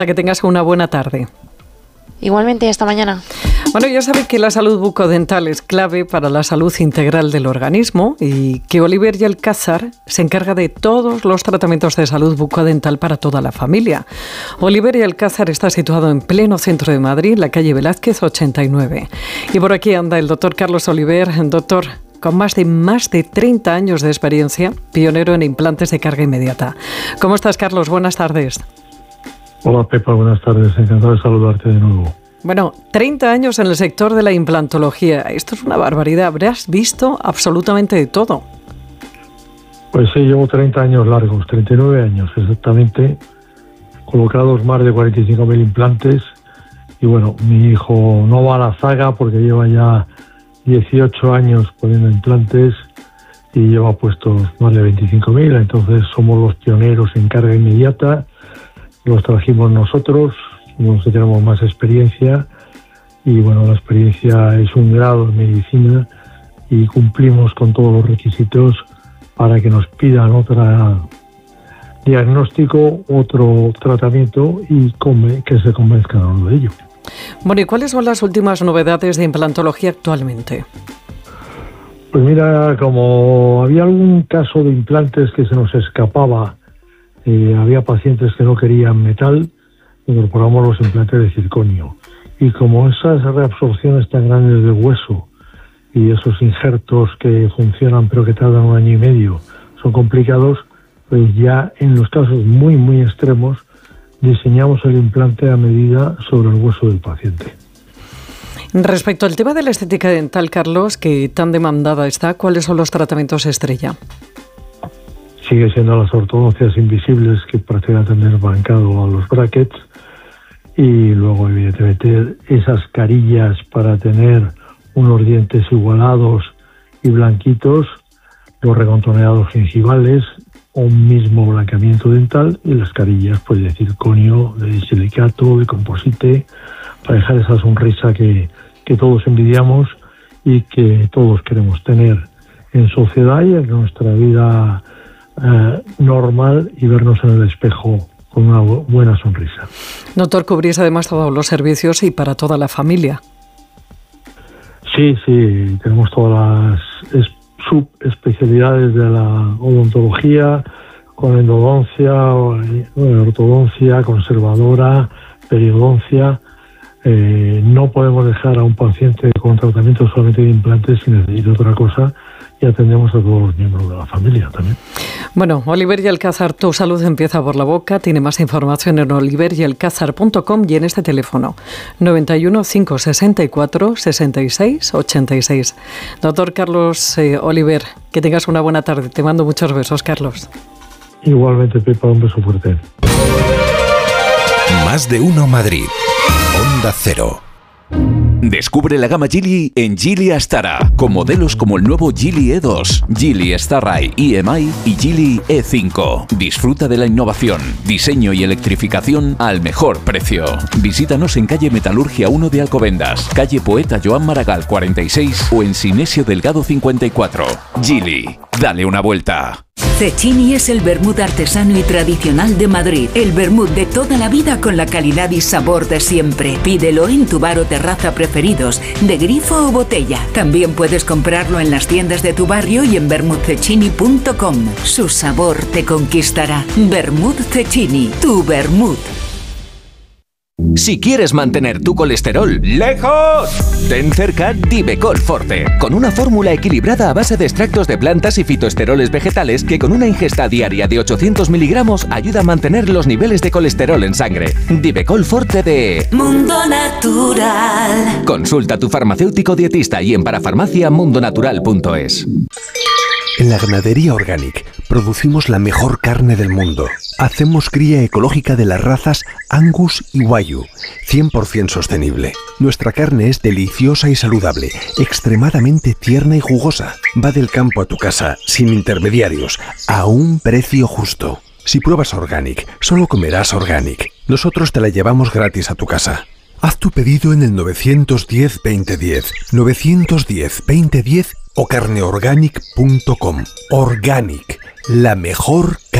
Que tengas una buena tarde. Igualmente, hasta mañana. Bueno, ya sabéis que la salud bucodental es clave para la salud integral del organismo y que Oliver y Alcázar se encarga de todos los tratamientos de salud bucodental para toda la familia. Oliver y Alcázar está situado en pleno centro de Madrid, la calle Velázquez 89. Y por aquí anda el doctor Carlos Oliver, doctor con más de 30 años de experiencia, pionero en implantes de carga inmediata. ¿Cómo estás, Carlos? Buenas tardes. Hola, Pepa, buenas tardes. Encantado de saludarte de nuevo. Bueno, 30 años en el sector de la implantología. Esto es una barbaridad. Habrás visto absolutamente de todo. Pues sí, llevo 30 años largos, 39 años exactamente, colocados más de 45.000 implantes. Y bueno, mi hijo no va a la zaga porque lleva ya 18 años poniendo implantes y lleva puestos más de 25.000. Entonces somos los pioneros en carga inmediata. Los trajimos nosotros, los que tenemos más experiencia, y bueno, la experiencia es un grado en medicina y cumplimos con todos los requisitos para que nos pidan otro diagnóstico, otro tratamiento y que se convenzcan a uno de ello. Bueno, ¿y cuáles son las últimas novedades de implantología actualmente? Pues mira, como había algún caso de implantes que se nos escapaba, había pacientes que no querían metal, incorporamos los implantes de circonio. Y como esas reabsorciones tan grandes del hueso y esos injertos que funcionan pero que tardan 1 año y medio son complicados, pues ya en los casos muy, muy extremos diseñamos el implante a medida sobre el hueso del paciente. Respecto al tema de la estética dental, Carlos, que tan demandada está, ¿cuáles son los tratamientos estrella? Sigue siendo las ortodoncias invisibles que pretenden tener bancado a los brackets, y luego evidentemente esas carillas para tener unos dientes igualados y blanquitos, los recontoneados gingivales, un mismo blanqueamiento dental, y las carillas pues de circonio, de silicato, de composite, para dejar esa sonrisa que todos envidiamos y que todos queremos tener en sociedad y en nuestra vida normal, y vernos en el espejo con una buena sonrisa. Doctor, cubrís además todos los servicios y para toda la familia. Sí, tenemos todas las subespecialidades de la odontología, con endodoncia, ortodoncia, conservadora, periodoncia. No podemos dejar a un paciente con tratamiento solamente de implantes si necesita otra cosa, y atendemos a todos los miembros de la familia también. Bueno, Oliver y Alcázar, tu salud empieza por la boca. Tiene más información en oliveryalcázar.com y en este teléfono 91 564 66 86. Doctor Carlos Oliver, que tengas una buena tarde. Te mando muchos besos, Carlos. Igualmente, Pepa, un beso fuerte. Más de uno Madrid. Onda Cero. Descubre la gama Geely en Geely Astara, con modelos como el nuevo Geely E2, Geely Starride EMI y Geely E5. Disfruta de la innovación, diseño y electrificación al mejor precio. Visítanos en calle Metalurgia 1 de Alcobendas, calle Poeta Joan Maragall 46 o en Sinesio Delgado 54. Geely, dale una vuelta. Cecchini es el vermut artesano y tradicional de Madrid. El vermut de toda la vida con la calidad y sabor de siempre. Pídelo en tu bar o terraza preferidos, de grifo o botella. También puedes comprarlo en las tiendas de tu barrio y en vermutcecchini.com. Su sabor te conquistará. Vermut Cecchini, tu vermut. Si quieres mantener tu colesterol lejos, ten cerca Divecol Forte, con una fórmula equilibrada a base de extractos de plantas y fitoesteroles vegetales que con una ingesta diaria de 800 miligramos ayuda a mantener los niveles de colesterol en sangre. Divecol Forte de Mundo Natural. Consulta a tu farmacéutico dietista y en parafarmacia.mundonatural.es. En la Ganadería Organic producimos la mejor carne del mundo. Hacemos cría ecológica de las razas Angus y Wagyu, 100% sostenible. Nuestra carne es deliciosa y saludable, extremadamente tierna y jugosa. Va del campo a tu casa, sin intermediarios, a un precio justo. Si pruebas Organic, solo comerás Organic. Nosotros te la llevamos gratis a tu casa. Haz tu pedido en el 910-2010, 910-2010 o carneorganic.com. Organic, la mejor carne.